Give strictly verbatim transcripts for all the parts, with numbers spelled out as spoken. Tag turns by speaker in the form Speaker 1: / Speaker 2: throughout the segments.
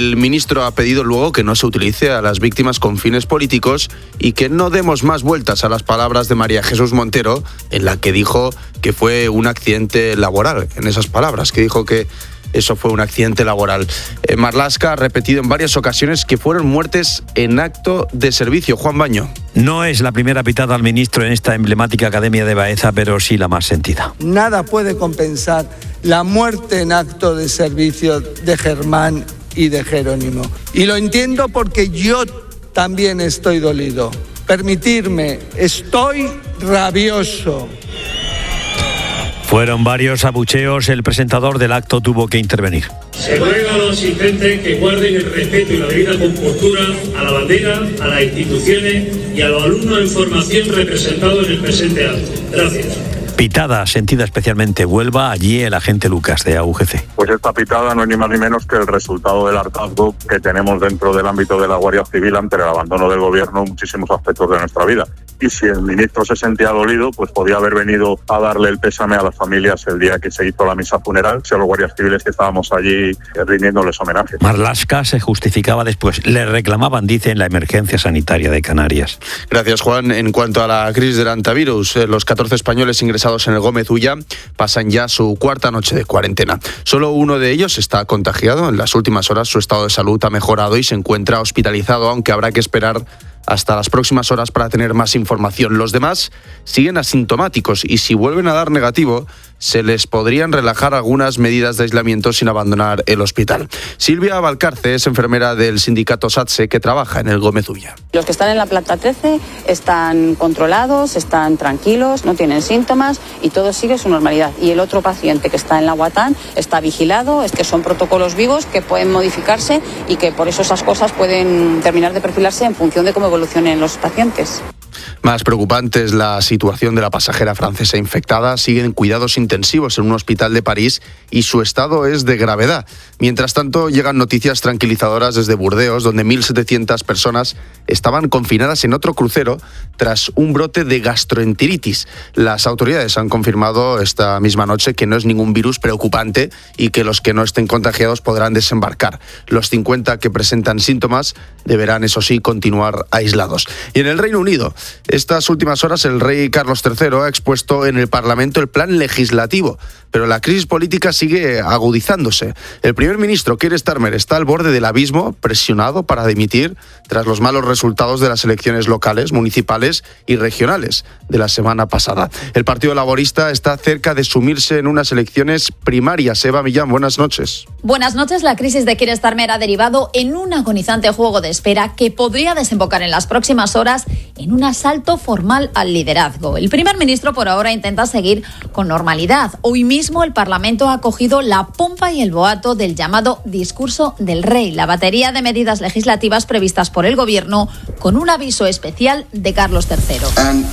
Speaker 1: El ministro ha pedido luego que no se utilice a las víctimas con fines políticos y que no demos más vueltas a las palabras de María Jesús Montero, en la que dijo que fue un accidente laboral, en esas palabras, que dijo que eso fue un accidente laboral. Eh, Marlaska ha repetido en varias ocasiones que fueron muertes en acto de servicio. Juan Baño.
Speaker 2: No es la primera pitada al ministro en esta emblemática Academia de Baeza, pero sí la más sentida.
Speaker 3: Nada puede compensar la muerte en acto de servicio de Germán y de Jerónimo. Y lo entiendo porque yo también estoy dolido. Permitirme, estoy rabioso.
Speaker 2: Fueron varios abucheos, el presentador del acto tuvo que intervenir.
Speaker 4: Se ruega a los asistentes que guarden el respeto y la debida compostura a la bandera, a las instituciones y a los alumnos en formación representados en el presente acto. Gracias.
Speaker 2: Pitada sentida especialmente Huelva, allí el agente Lucas de A U G C.
Speaker 5: Pues esta pitada no es ni más ni menos que el resultado del hartazgo que tenemos dentro del ámbito de la Guardia Civil ante el abandono del gobierno en muchísimos aspectos de nuestra vida. Y si el ministro se sentía dolido, pues podía haber venido a darle el pésame a las familias el día que se hizo la misa funeral, si a los guardias civiles que estábamos allí rindiéndoles homenaje.
Speaker 2: Marlaska se justificaba después. Le reclamaban, dice, en la emergencia sanitaria de Canarias.
Speaker 1: Gracias, Juan. En cuanto a la crisis del antivirus, los catorce españoles ingresados en el Gómez Ulla pasan ya su cuarta noche de cuarentena. Solo uno de ellos está contagiado. En las últimas horas su estado de salud ha mejorado y se encuentra hospitalizado, aunque habrá que esperar hasta las próximas horas para tener más información. Los demás siguen asintomáticos y si vuelven a dar negativo, se les podrían relajar algunas medidas de aislamiento sin abandonar el hospital. Silvia Valcarce es enfermera del sindicato SATSE que trabaja en el Gómez Ulla.
Speaker 6: Los que están en la planta trece están controlados, están tranquilos, no tienen síntomas y todo sigue su normalidad. Y el otro paciente que está en la Guatán está vigilado, es que son protocolos vivos que pueden modificarse y que por eso esas cosas pueden terminar de perfilarse en función de cómo evolucionen los pacientes.
Speaker 1: Más preocupante es la situación de la pasajera francesa infectada. Siguen cuidados intensivos en un hospital de París y su estado es de gravedad. Mientras tanto, llegan noticias tranquilizadoras desde Burdeos, donde mil setecientas personas estaban confinadas en otro crucero tras un brote de gastroenteritis. Las autoridades han confirmado esta misma noche que no es ningún virus preocupante y que los que no estén contagiados podrán desembarcar. Los cincuenta que presentan síntomas deberán, eso sí, continuar aislados. Y en el Reino Unido, estas últimas horas el rey Carlos tercero ha expuesto en el Parlamento el plan legislativo, pero la crisis política sigue agudizándose. El primer ministro Keir Starmer está al borde del abismo, presionado para dimitir tras los malos resultados de las elecciones locales, municipales y regionales de la semana pasada. El Partido Laborista está cerca de sumirse en unas elecciones primarias. Eva Millán, buenas noches.
Speaker 7: Buenas noches. La crisis de Keir Starmer ha derivado en un agonizante juego de espera que podría desembocar en las próximas horas en un asalto formal al liderazgo. El primer ministro por ahora intenta seguir con normalidad. Hoy mismo el Parlamento ha acogido la pompa y el boato del llamado discurso del rey, la batería de medidas legislativas previstas por el gobierno con un aviso especial de Carlos tercero.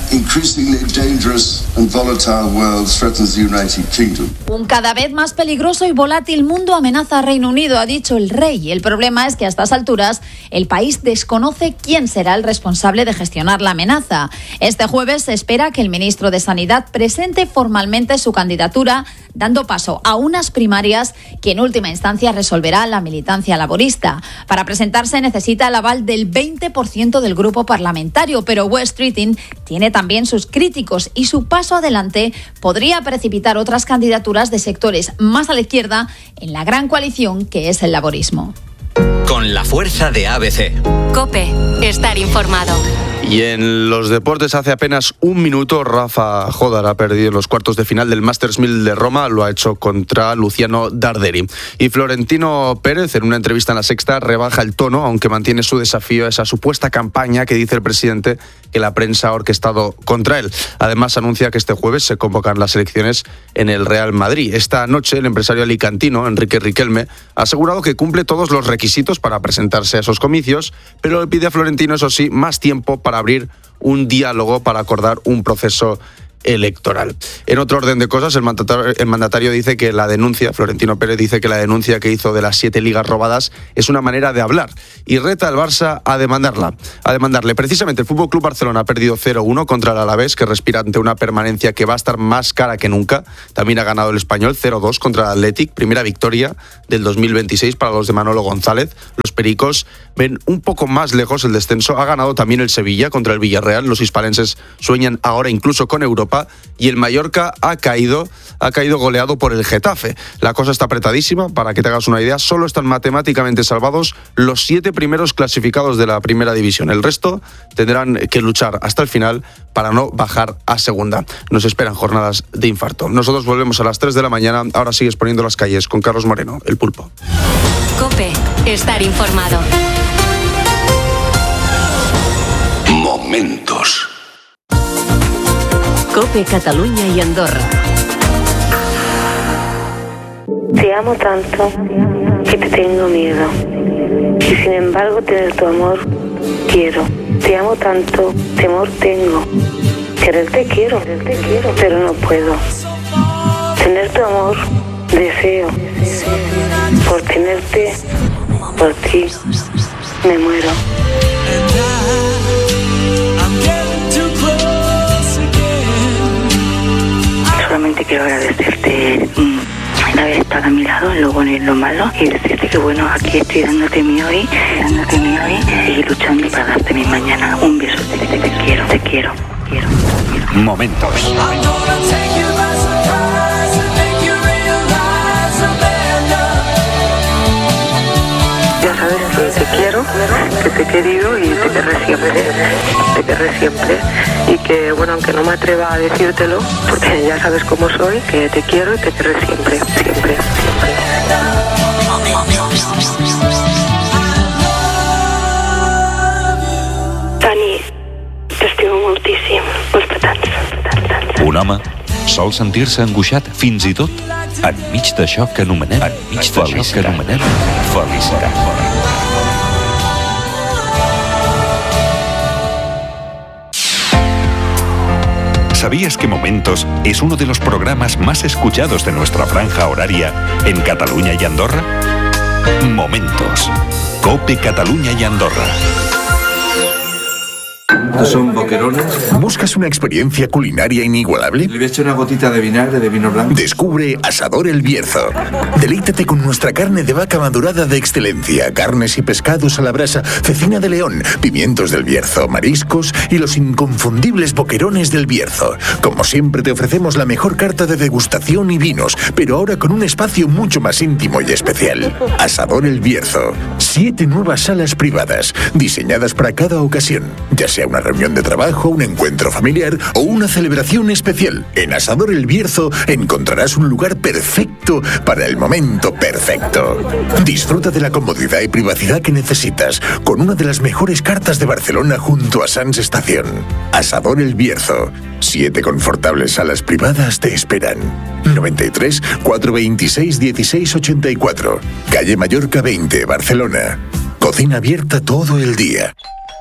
Speaker 7: Un cada vez más peligroso y volátil mundo amenaza a Reino Unido, ha dicho el rey. El problema es que a estas alturas el país desconoce quién será el responsable de gestionar la amenaza. Este jueves se espera que el ministro de Sanidad presente formalmente su candidatura, dando paso a unas primarias que en última instancia resolverá la militancia laborista. Para presentarse necesita el aval del veinte por ciento del grupo parlamentario, pero West Streeting tiene también sus críticos y su paso adelante podría precipitar otras candidaturas de sectores más a la izquierda en la gran coalición que es el laborismo.
Speaker 8: Con la fuerza de A B C.
Speaker 9: COPE, estar informado.
Speaker 1: Y en los deportes, hace apenas un minuto, Rafa Jodar ha perdido en los cuartos de final del Masters mil de Roma. Lo ha hecho contra Luciano Darderi. Y Florentino Pérez, en una entrevista en La Sexta, rebaja el tono, aunque mantiene su desafío a esa supuesta campaña que dice el presidente que la prensa ha orquestado contra él. Además, anuncia que este jueves se convocan las elecciones en el Real Madrid. Esta noche, el empresario alicantino, Enrique Riquelme, ha asegurado que cumple todos los requisitos para presentarse a esos comicios, pero le pide a Florentino, eso sí, más tiempo para abrir un diálogo para acordar un proceso electoral. En otro orden de cosas, el mandatario, el mandatario dice que la denuncia, Florentino Pérez dice que la denuncia que hizo de las siete ligas robadas es una manera de hablar y reta al Barça a demandarla, a demandarle. Precisamente el F C Barcelona ha perdido cero uno contra el Alavés, que respira ante una permanencia que va a estar más cara que nunca. También ha ganado el Español cero dos contra el Athletic, primera victoria del dos mil veintiséis para los de Manolo González. Los pericos ven un poco más lejos el descenso. Ha ganado también el Sevilla contra el Villarreal. Los hispalenses sueñan ahora incluso con Europa. Y el Mallorca ha caído, ha caído goleado por el Getafe. La cosa está apretadísima, para que te hagas una idea, solo están matemáticamente salvados los siete primeros clasificados de la primera división. El resto tendrán que luchar hasta el final para no bajar a segunda. Nos esperan jornadas de infarto. Nosotros volvemos a las tres de la mañana, ahora sigues poniendo las calles con Carlos Moreno, el Pulpo.
Speaker 9: COPE, estar informado.
Speaker 10: Momentos.
Speaker 9: COPE Cataluña y Andorra.
Speaker 11: Te amo tanto que te tengo miedo. Y sin embargo tener tu amor quiero. Te amo tanto, temor tengo. Quererte quiero, quererte quiero, pero no puedo. Tener tu amor deseo. Por tenerte, por ti, me muero. Solamente quiero agradecerte el haber estado a mi lado en lo bueno y en lo malo y decirte que bueno, aquí estoy dándote mi hoy, dándote mi hoy y luchando para darte mi mañana. Un beso, te, te, te quiero, te quiero, quiero, quiero.
Speaker 10: Momentos.
Speaker 11: Ya sabes que te quiero, que te he querido y te querré siempre, te querré siempre. Y que, bueno, aunque no me atreva a decírtelo, porque ya sabes cómo soy, que te quiero y te querré siempre, siempre, siempre. Dani, t'estimo moltíssim. Molta tant, tant, tant.
Speaker 12: Un home sol sentir-se angoixat fins i tot enmig d'això que anomenem enmig d'això que anomenem felicitat. ¿Sabías que Momentos es uno de los programas más escuchados de nuestra franja horaria en Cataluña y Andorra? Momentos. COPE Cataluña y Andorra.
Speaker 13: Son boquerones.
Speaker 14: ¿Buscas una experiencia culinaria inigualable?
Speaker 13: Le voy a echar una gotita de vinagre de vino blanco.
Speaker 14: Descubre Asador El Bierzo. Deleítate con nuestra carne de vaca madurada de excelencia, carnes y pescados a la brasa, cecina de león, pimientos del Bierzo, mariscos y los inconfundibles boquerones del Bierzo. Como siempre te ofrecemos la mejor carta de degustación y vinos, pero ahora con un espacio mucho más íntimo y especial. Asador El Bierzo. Siete nuevas salas privadas, diseñadas para cada ocasión, ya sea una reunión de trabajo, un encuentro familiar o una celebración especial. En Asador El Bierzo encontrarás un lugar perfecto para el momento perfecto. Disfruta de la comodidad y privacidad que necesitas con una de las mejores cartas de Barcelona junto a Sans Estación. Asador El Bierzo. Siete confortables salas privadas te esperan. noventa y tres, cuatrocientos veintiséis, dieciséis ochenta y cuatro. Calle Mallorca veinte, Barcelona. Cocina abierta todo el día.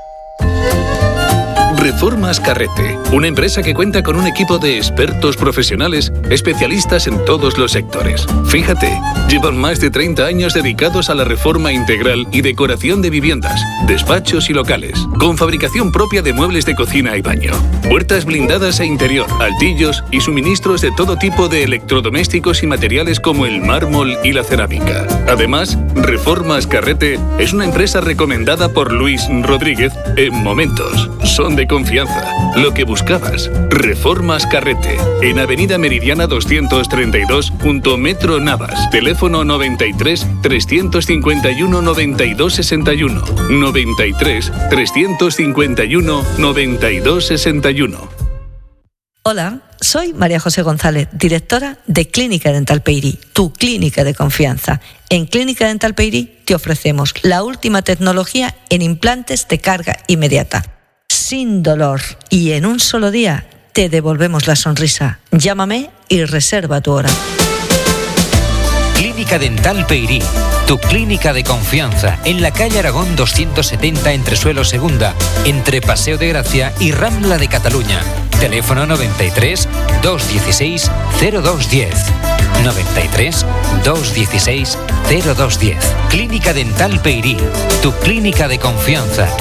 Speaker 15: Reformas Carrete, una empresa que cuenta con un equipo de expertos profesionales especialistas en todos los sectores. Fíjate, llevan más de treinta años dedicados a la reforma integral y decoración de viviendas, despachos y locales, con fabricación propia de muebles de cocina y baño, puertas blindadas e interior, altillos y suministros de todo tipo de electrodomésticos y materiales como el mármol y la cerámica. Además, Reformas Carrete es una empresa recomendada por Luis Rodríguez en Momentos. Son de confianza. Lo que buscabas. Reformas Carrete. En Avenida Meridiana doscientos treinta y dos, junto Metro Navas. Teléfono noventa y tres, trescientos cincuenta y uno, noventa y dos sesenta y uno. noventa y tres, trescientos cincuenta y uno, noventa y dos sesenta y uno.
Speaker 16: Hola, soy María José González, directora de Clínica Dental Peyrí, tu clínica de confianza. En Clínica Dental Peyrí te ofrecemos la última tecnología en implantes de carga inmediata, sin dolor, y en un solo día te devolvemos la sonrisa. Llámame y reserva tu hora.
Speaker 10: Clínica Dental Peirí, tu clínica de confianza, en la calle Aragón doscientos setenta entre Suelo Segunda, entre Paseo de Gracia y Rambla de Cataluña. Teléfono noventa y tres, doscientos dieciséis, cero doscientos diez. noventa y tres, doscientos dieciséis, cero doscientos diez. Clínica Dental Peirí, tu clínica de confianza.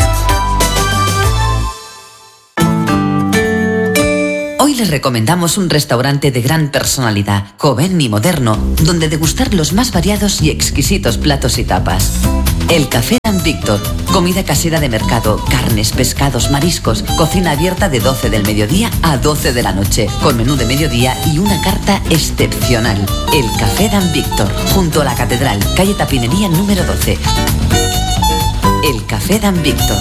Speaker 17: Hoy les recomendamos un restaurante de gran personalidad, joven y moderno, donde degustar los más variados y exquisitos platos y tapas. El Café Dan Víctor, comida casera de mercado, carnes, pescados, mariscos, cocina abierta de doce del mediodía a doce de la noche, con menú de mediodía y una carta excepcional. El Café Dan Víctor, junto a la Catedral, calle Tapinería número doce. El Café Dan Víctor.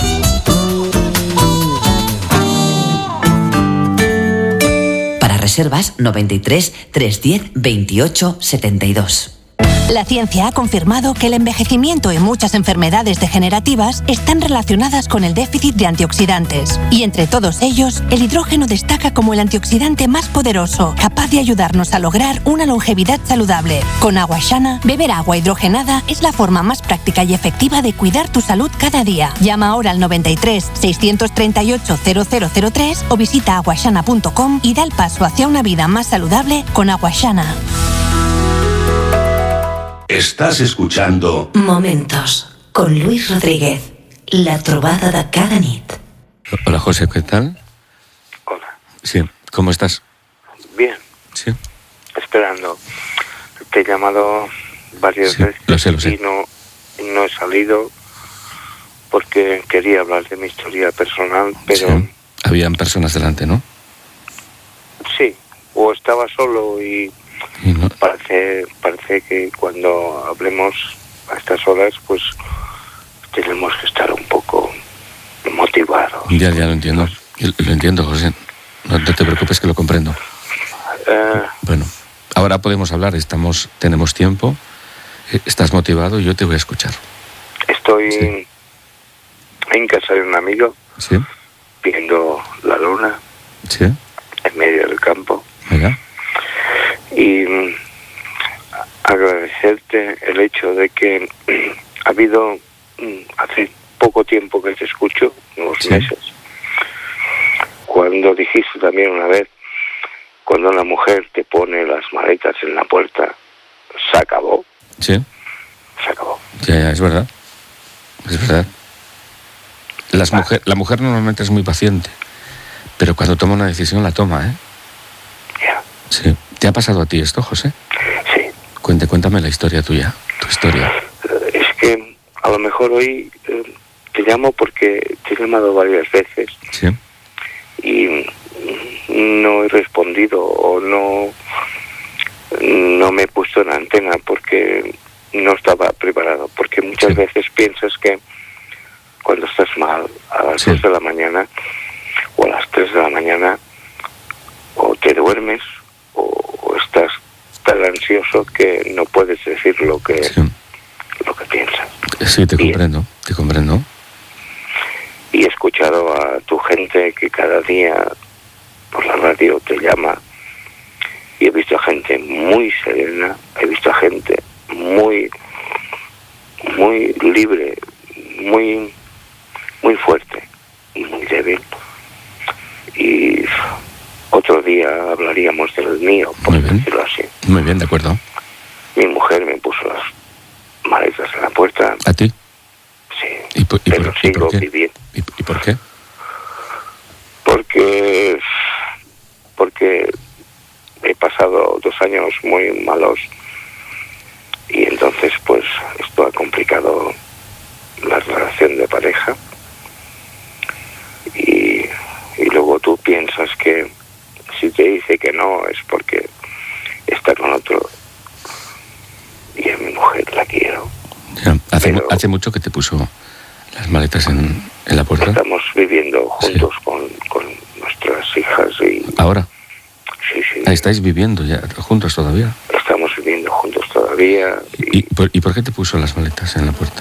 Speaker 17: Reservas noventa y tres, trescientos diez, veintiocho, setenta y dos.
Speaker 18: La ciencia ha confirmado que el envejecimiento y muchas enfermedades degenerativas están relacionadas con el déficit de antioxidantes. Y entre todos ellos, el hidrógeno destaca como el antioxidante más poderoso, capaz de ayudarnos a lograr una longevidad saludable. Con Aguashana, beber agua hidrogenada es la forma más práctica y efectiva de cuidar tu salud cada día. Llama ahora al noventa y tres, seiscientos treinta y ocho, cero cero cero tres o visita aguashana punto com y da el paso hacia una vida más saludable con Aguashana.
Speaker 12: Estás escuchando
Speaker 9: Momentos con Luis Rodríguez, la trobada de cada nit.
Speaker 19: Hola José, ¿qué tal?
Speaker 20: Hola.
Speaker 19: Sí, ¿cómo estás?
Speaker 20: Bien.
Speaker 19: Sí.
Speaker 20: Esperando. Te he llamado varias
Speaker 19: Sí,
Speaker 20: veces
Speaker 19: lo sé, lo sé.
Speaker 20: y no, no he salido porque quería hablar de mi historia personal, pero
Speaker 19: Sí. Habían personas delante, ¿no?
Speaker 20: sí, o estaba solo y
Speaker 19: Y no-
Speaker 20: parece parece que cuando hablemos a estas horas pues tenemos que estar un poco motivados.
Speaker 19: Ya, ya lo entiendo. Yo Lo entiendo, José. No, no te preocupes, que lo comprendo.
Speaker 20: Eh,
Speaker 19: Bueno, ahora podemos hablar. Estamos, tenemos tiempo. Eh, Estás motivado y yo te voy a escuchar.
Speaker 20: estoy en casa de un amigo
Speaker 19: ¿Sí?
Speaker 20: viendo la luna
Speaker 19: ¿Sí?
Speaker 20: en medio del campo
Speaker 19: Venga.
Speaker 20: y mm, agradecerte el hecho de que mm, ha habido mm, hace poco tiempo que te escucho, unos
Speaker 19: Sí.
Speaker 20: meses, cuando dijiste también una vez, cuando una mujer te pone las maletas en la puerta, se acabó,
Speaker 19: ¿Sí?
Speaker 20: se acabó.
Speaker 19: Ya, ya, es verdad. Es verdad. Las mujer, la mujer normalmente es muy paciente, pero cuando toma una decisión la toma, ¿eh?
Speaker 20: Ya.
Speaker 19: Sí. ¿Te ha pasado a ti esto, José?
Speaker 20: Sí.
Speaker 19: Cuente, cuéntame la historia tuya, tu historia.
Speaker 20: Eh, Es que a lo mejor hoy eh, te llamo porque te he llamado varias veces
Speaker 19: Sí.
Speaker 20: y mm, no he respondido o no no me he puesto en antena porque no estaba preparado, porque muchas
Speaker 19: Sí.
Speaker 20: veces piensas que cuando estás mal a las
Speaker 19: Sí.
Speaker 20: dos de la mañana o a las tres de la mañana o te duermes o, o estás tan ansioso que no puedes decir lo que
Speaker 19: Sí.
Speaker 20: lo que piensas.
Speaker 19: Sí, te
Speaker 20: Bien.
Speaker 19: comprendo, te comprendo.
Speaker 20: Y he escuchado a tu gente que cada día por la radio te llama y he visto a gente muy serena, he visto a gente muy muy libre, muy muy fuerte y muy débil. Y otro día hablaríamos del mío, por
Speaker 19: Muy bien.
Speaker 20: decirlo así.
Speaker 19: Muy bien, de acuerdo.
Speaker 20: Mi mujer me puso las maletas en la puerta,
Speaker 19: ¿A ti?
Speaker 20: sí,
Speaker 19: ¿Y por, y
Speaker 20: pero
Speaker 19: por- y
Speaker 20: sigo
Speaker 19: por qué?
Speaker 20: viviendo.
Speaker 19: ¿Y, y por qué?
Speaker 20: Porque porque he pasado dos años muy malos y entonces pues esto ha complicado la relación de pareja y, y luego tú piensas que si te dice que no es porque está con otro y a mi mujer la quiero.
Speaker 19: Ya, ¿Hace, mu-
Speaker 20: Pero-
Speaker 19: hace mucho que te puso las maletas en, en la puerta?
Speaker 20: Estamos viviendo juntos con, con nuestras hijas y
Speaker 19: Ahora.
Speaker 20: sí, sí,
Speaker 19: Ah, ¿estáis viviendo ya juntos todavía?
Speaker 20: estamos viviendo juntos todavía.
Speaker 19: ¿Y por, ¿Y por qué te puso las maletas en la puerta?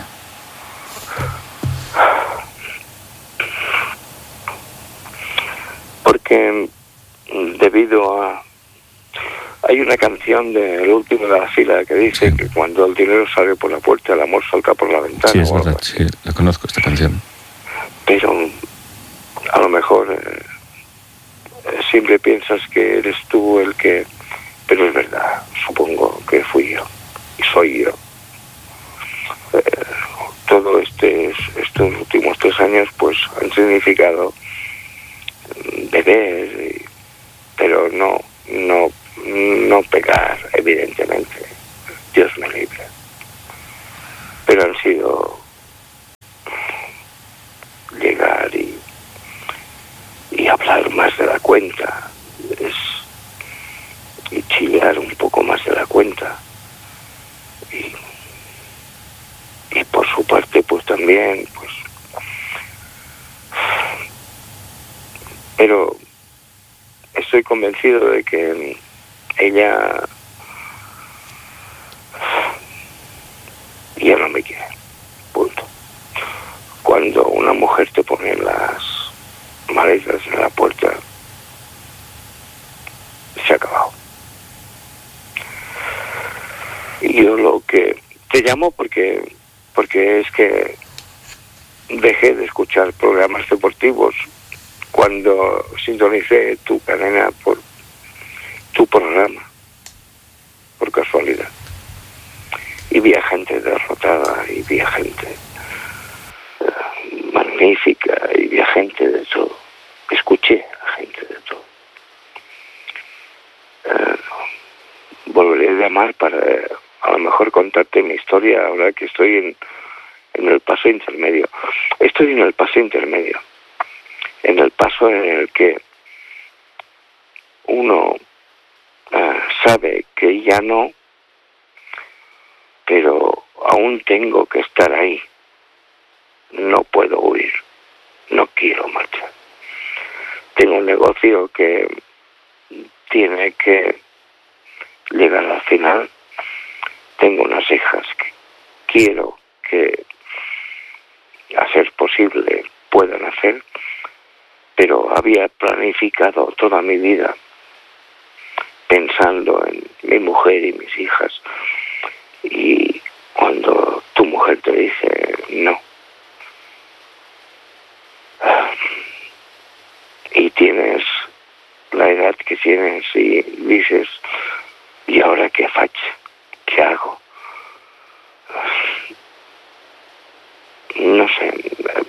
Speaker 20: Porque mm, debido a, Hay una canción del último de la fila que dice sí. que cuando el dinero sale por la puerta, el amor salta por la ventana.
Speaker 19: Sí, es verdad, sí, la conozco esta canción.
Speaker 20: Pero a lo mejor eh, siempre piensas que eres tú el que... Pero es verdad, supongo que fui yo, y soy yo. Eh, todo este estos últimos tres años pues han significado beber, pero no, no, no pegar, evidentemente. Dios me libre. Pero han sido llegar y, y hablar más de la cuenta, es, y chillar un poco más de la cuenta. Y, y por su parte, pues también, pues... Pero estoy convencido de que ella ya no me quiere, punto. Cuando una mujer te pone las maletas en la puerta, se ha acabado. Y yo lo que te llamo porque porque es que dejé de escuchar programas deportivos cuando sintonicé tu cadena por tu programa, por casualidad. Y vi a gente derrotada, y vi a gente uh, magnífica, y vi a gente de todo. Escuché a gente de todo. Uh, volveré a llamar para uh, a lo mejor contarte mi historia ahora que estoy en, en el paso intermedio. Estoy en el paso intermedio. En el paso en el que uno uh, sabe que ya no, pero aún tengo que estar ahí. No puedo huir, no quiero marchar. Tengo un negocio que tiene que llegar al final. Tengo unas hijas que quiero que, a ser posible, puedan hacer, pero había planificado toda mi vida pensando en mi mujer y mis hijas. Y cuando tu mujer te dice no, y tienes la edad que tienes y dices, ¿y ahora qué faig? ¿Qué hago? No sé.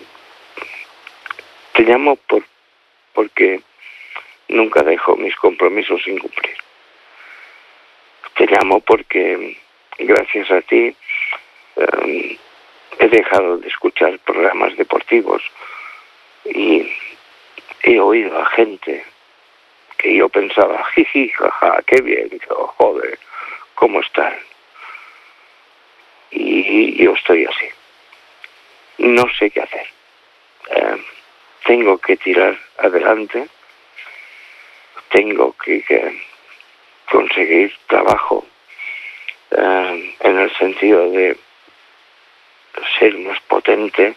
Speaker 20: Te llamo por porque nunca dejo mis compromisos sin cumplir. Te llamo porque gracias a ti eh, he dejado de escuchar programas deportivos y he oído a gente que yo pensaba, jiji, jaja, qué bien, yo, joder, ¿cómo están? Y yo estoy así. No sé qué hacer. Eh, tengo que tirar adelante, tengo que, que conseguir trabajo, eh, en el sentido de ser más potente,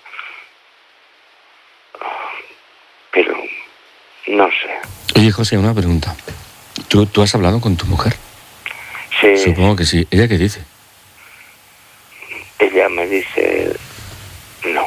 Speaker 20: pero no sé.
Speaker 19: Oye, José, una pregunta. ¿Tú, tú has hablado con tu mujer?
Speaker 20: Sí.
Speaker 19: Supongo que sí. ¿Ella qué dice?
Speaker 20: Ella me dice no.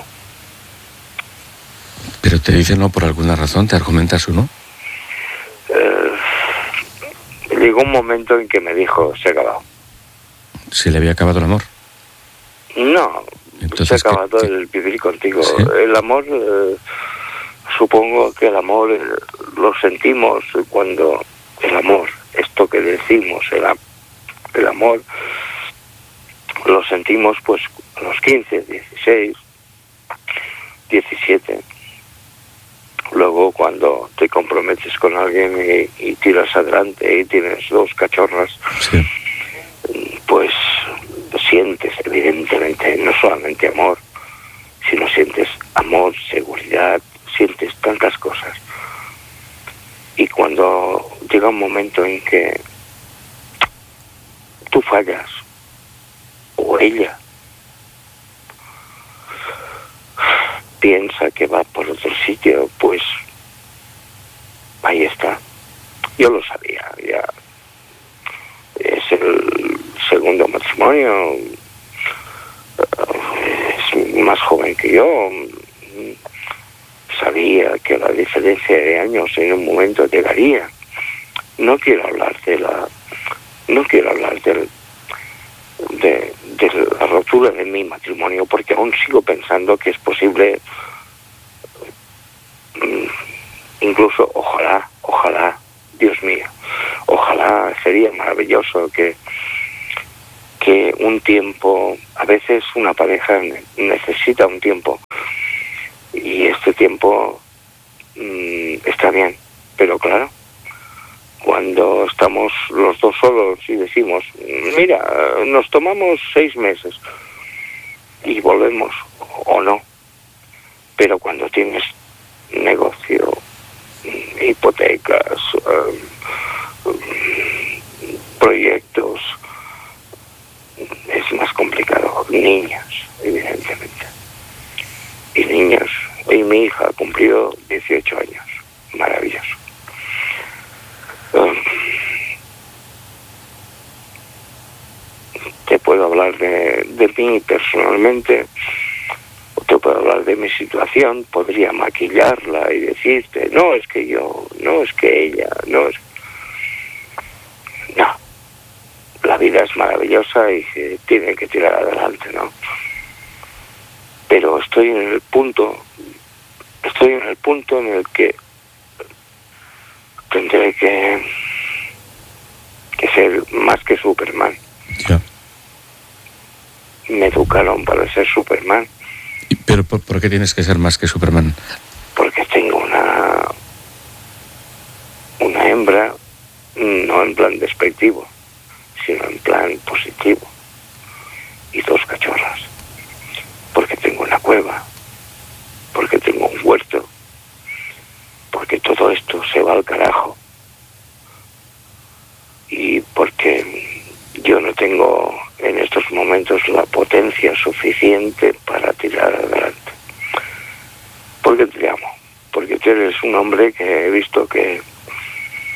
Speaker 19: ¿Pero te dice no por alguna razón? ¿Te argumenta su no?
Speaker 20: Eh, llegó un momento en que me dijo, se ha acabado.
Speaker 19: ¿Se le había acabado el amor?
Speaker 20: No,
Speaker 19: entonces,
Speaker 20: se ha acabado
Speaker 19: ¿qué,
Speaker 20: el vivir contigo.
Speaker 19: ¿Sí?
Speaker 20: El amor, eh, supongo que el amor eh, lo sentimos cuando el amor, esto que decimos, el, el amor, lo sentimos pues a los quince, dieciséis, diecisiete. Luego cuando te comprometes con alguien y, y tiras adelante y tienes dos cachorras,
Speaker 19: sí,
Speaker 20: pues sientes evidentemente no solamente amor, sino sientes amor, seguridad, sientes tantas cosas. Y cuando llega un momento en que tú fallas, o ella piensa que va por otro sitio, pues ahí está. Yo lo sabía, ya segundo matrimonio, es más joven que yo, sabía que la diferencia de años en un momento llegaría. No quiero hablar de la no quiero hablar del, de, de la rotura de mi matrimonio, porque aún sigo pensando que es posible. Incluso ojalá, ojalá, Dios mío, ojalá, sería maravilloso que que un tiempo, a veces una pareja necesita un tiempo, y este tiempo mmm, está bien, pero claro, cuando estamos los dos solos y decimos, mira, nos tomamos seis meses y volvemos, o no, pero cuando tienes negocio, hipotecas, um, proyectos, es más complicado. Niños, evidentemente. Y niños, hoy mi hija cumplió dieciocho años. Maravilloso. Um, te puedo hablar de, de mí personalmente, o te puedo hablar de mi situación, podría maquillarla y decirte, no, es que yo, no, es que ella, no, es... No. La vida es maravillosa y se tiene que tirar adelante, ¿no? Pero estoy en el punto, estoy en el punto en el que tendré que, que ser más que Superman.
Speaker 19: Ya.
Speaker 20: Me educaron para ser Superman.
Speaker 19: ¿Pero por, por qué tienes que ser más que Superman?
Speaker 20: Porque tengo una, una hembra, no en plan despectivo, sino en plan positivo, y dos cachorras, porque tengo una cueva, porque tengo un huerto, porque todo esto se va al carajo, y porque yo no tengo en estos momentos la potencia suficiente para tirar adelante. Porque te amo, porque tú eres un hombre que he visto que